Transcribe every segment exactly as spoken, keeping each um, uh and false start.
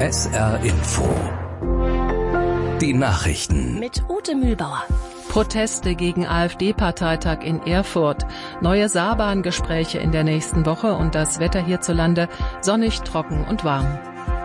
S R Info. Die Nachrichten. Mit Ute Mühlbauer. Proteste gegen AfD-Parteitag in Erfurt. Neue Saarbahn-Gespräche in der nächsten Woche und das Wetter hierzulande sonnig, trocken und warm.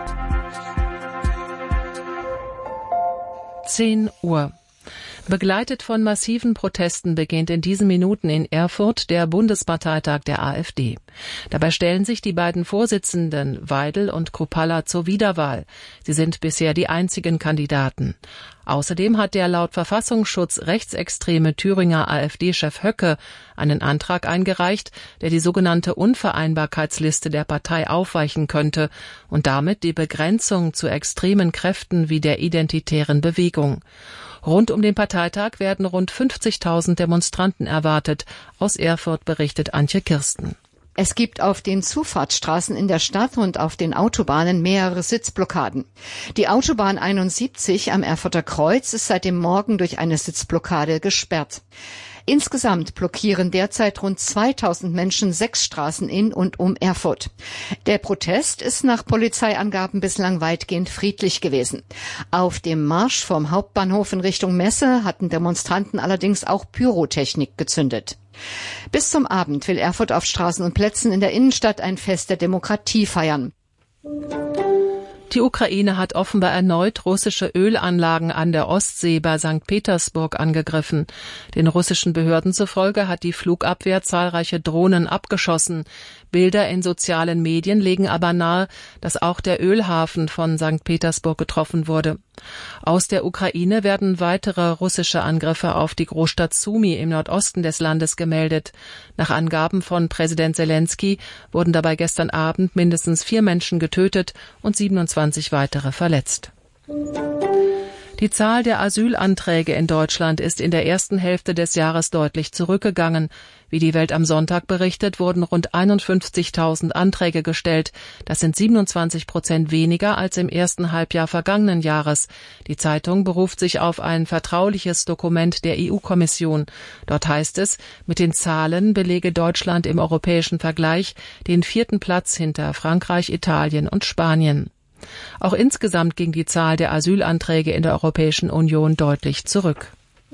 zehn Uhr. Begleitet von massiven Protesten beginnt in diesen Minuten in Erfurt der Bundesparteitag der AfD. Dabei stellen sich die beiden Vorsitzenden Weidel und Kruppalla zur Wiederwahl. Sie sind bisher die einzigen Kandidaten. Außerdem hat der laut Verfassungsschutz rechtsextreme Thüringer AfD-Chef Höcke einen Antrag eingereicht, der die sogenannte Unvereinbarkeitsliste der Partei aufweichen könnte und damit die Begrenzung zu extremen Kräften wie der Identitären Bewegung. Rund um den Parteitag werden rund fünfzigtausend Demonstranten erwartet. Aus Erfurt berichtet Antje Kirsten. Es gibt auf den Zufahrtsstraßen in der Stadt und auf den Autobahnen mehrere Sitzblockaden. Die Autobahn einundsiebzig am Erfurter Kreuz ist seit dem Morgen durch eine Sitzblockade gesperrt. Insgesamt blockieren derzeit rund zweitausend Menschen sechs Straßen in und um Erfurt. Der Protest ist nach Polizeiangaben bislang weitgehend friedlich gewesen. Auf dem Marsch vom Hauptbahnhof in Richtung Messe hatten Demonstranten allerdings auch Pyrotechnik gezündet. Bis zum Abend will Erfurt auf Straßen und Plätzen in der Innenstadt ein Fest der Demokratie feiern. Die Ukraine hat offenbar erneut russische Ölanlagen an der Ostsee bei Sankt Petersburg angegriffen. Den russischen Behörden zufolge hat die Flugabwehr zahlreiche Drohnen abgeschossen. Bilder in sozialen Medien legen aber nahe, dass auch der Ölhafen von Sankt Petersburg getroffen wurde. Aus der Ukraine werden weitere russische Angriffe auf die Großstadt Sumy im Nordosten des Landes gemeldet. Nach Angaben von Präsident Selenskyj wurden dabei gestern Abend mindestens vier Menschen getötet und siebenundzwanzig weitere verletzt. Die Zahl der Asylanträge in Deutschland ist in der ersten Hälfte des Jahres deutlich zurückgegangen. Wie die Welt am Sonntag berichtet, wurden rund einundfünfzigtausend Anträge gestellt. Das sind siebenundzwanzig Prozent weniger als im ersten Halbjahr vergangenen Jahres. Die Zeitung beruft sich auf ein vertrauliches Dokument der E U-Kommission. Dort heißt es, mit den Zahlen belege Deutschland im europäischen Vergleich den vierten Platz hinter Frankreich, Italien und Spanien. Auch insgesamt ging die Zahl der Asylanträge in der Europäischen Union deutlich zurück.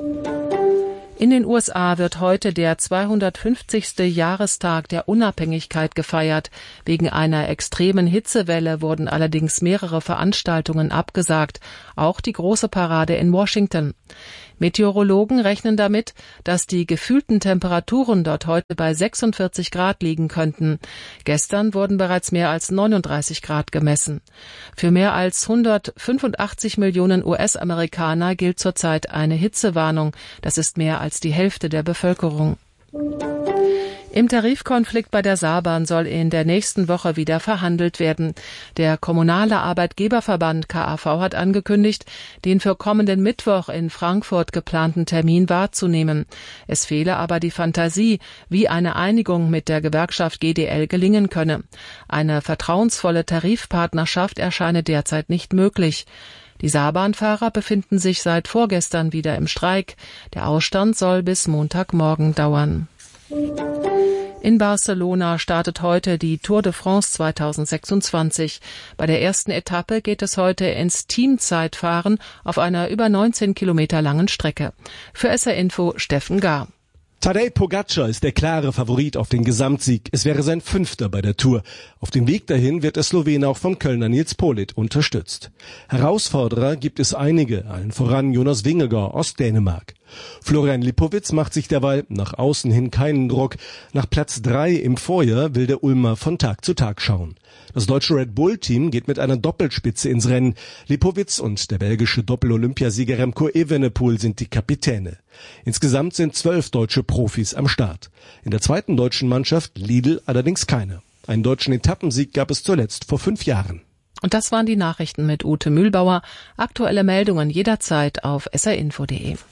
In den U S A wird heute der zweihundertfünfzigste Jahrestag der Unabhängigkeit gefeiert. Wegen einer extremen Hitzewelle wurden allerdings mehrere Veranstaltungen abgesagt, auch die große Parade in Washington. Meteorologen rechnen damit, dass die gefühlten Temperaturen dort heute bei sechsundvierzig Grad liegen könnten. Gestern wurden bereits mehr als neununddreißig Grad gemessen. Für mehr als hundertfünfundachtzig Millionen U S-Amerikaner gilt zurzeit eine Hitzewarnung. Das ist mehr als die Hälfte der Bevölkerung. Im Tarifkonflikt bei der Saarbahn soll in der nächsten Woche wieder verhandelt werden. Der kommunale Arbeitgeberverband K A V hat angekündigt, den für kommenden Mittwoch in Frankfurt geplanten Termin wahrzunehmen. Es fehle aber die Fantasie, wie eine Einigung mit der Gewerkschaft G D L gelingen könne. Eine vertrauensvolle Tarifpartnerschaft erscheine derzeit nicht möglich. Die Saarbahnfahrer befinden sich seit vorgestern wieder im Streik. Der Ausstand soll bis Montagmorgen dauern. In Barcelona startet heute die Tour de France zweitausendsechsundzwanzig. Bei der ersten Etappe geht es heute ins Teamzeitfahren auf einer über neunzehn Kilometer langen Strecke. Für S R Info Steffen Gar. Tadej Pogačar ist der klare Favorit auf den Gesamtsieg. Es wäre sein fünfter bei der Tour. Auf dem Weg dahin wird der Slowene auch vom Kölner Nils Politt unterstützt. Herausforderer gibt es einige, allen voran Jonas Vingegaard aus Dänemark. Florian Lipowitz macht sich derweil nach außen hin keinen Druck. Nach Platz drei im Vorjahr will der Ulmer von Tag zu Tag schauen. Das deutsche Red Bull-Team geht mit einer Doppelspitze ins Rennen. Lipowitz und der belgische Doppel-Olympiasieger Remco Evenepoel sind die Kapitäne. Insgesamt sind zwölf deutsche Profis am Start. In der zweiten deutschen Mannschaft Lidl allerdings keine. Einen deutschen Etappensieg gab es zuletzt vor fünf Jahren. Und das waren die Nachrichten mit Ute Mühlbauer. Aktuelle Meldungen jederzeit auf s r info punkt d e.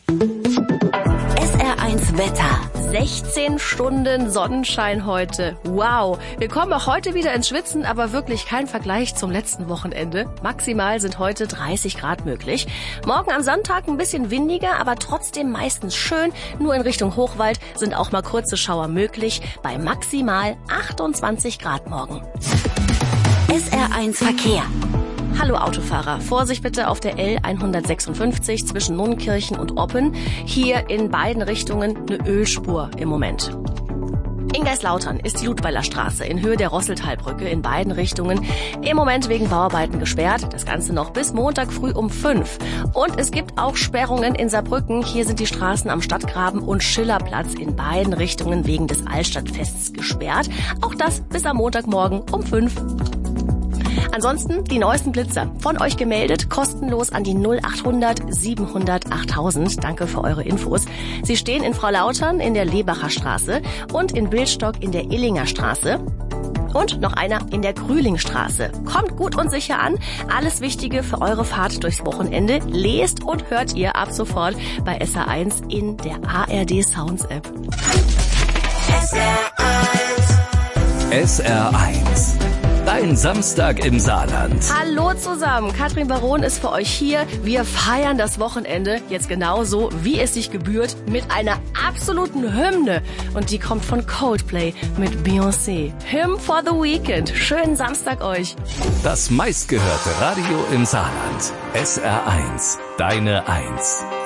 S R eins Wetter. sechzehn Stunden Sonnenschein heute. Wow. Wir kommen auch heute wieder ins Schwitzen, aber wirklich kein Vergleich zum letzten Wochenende. Maximal sind heute dreißig Grad möglich. Morgen am Sonntag ein bisschen windiger, aber trotzdem meistens schön. Nur in Richtung Hochwald sind auch mal kurze Schauer möglich. Bei maximal achtundzwanzig Grad morgen. S R eins Verkehr. Hallo Autofahrer, Vorsicht bitte auf der L hundertsechsundfünfzig zwischen Nunnkirchen und Oppen. Hier in beiden Richtungen eine Ölspur im Moment. In Geislautern ist die Ludweiler Straße in Höhe der Rosseltalbrücke in beiden Richtungen im Moment wegen Bauarbeiten gesperrt. Das Ganze noch bis Montag früh um fünf. Und es gibt auch Sperrungen in Saarbrücken. Hier sind die Straßen am Stadtgraben und Schillerplatz in beiden Richtungen wegen des Altstadtfests gesperrt. Auch das bis am Montagmorgen um fünf. Ansonsten die neuesten Blitzer von euch gemeldet, kostenlos an die null achthundert siebenhundert achttausend. Danke für eure Infos. Sie stehen in Fraulautern in der Lebacher Straße und in Bildstock in der Illinger Straße. Und noch einer in der Grühlingstraße. Kommt gut und sicher an. Alles Wichtige für eure Fahrt durchs Wochenende lest und hört ihr ab sofort bei S R eins in der A R D Sounds App. S R eins. S R eins. Dein Samstag im Saarland. Hallo zusammen, Katrin Baron ist für euch hier. Wir feiern das Wochenende jetzt genauso, wie es sich gebührt, mit einer absoluten Hymne. Und die kommt von Coldplay mit Beyoncé. Hymn for the Weekend. Schönen Samstag euch. Das meistgehörte Radio im Saarland. S R eins. Deine Eins.